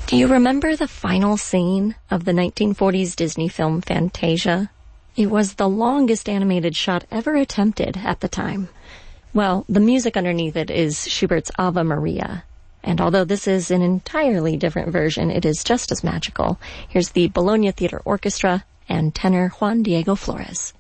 Do you remember the final scene of the 1940s Disney film Fantasia? It was the longest animated shot ever attempted at the time. Well, the music underneath it is Schubert's Ave Maria. And although this is an entirely different version, it is just as magical. Here's the Bologna Theater Orchestra and tenor Juan Diego Flores.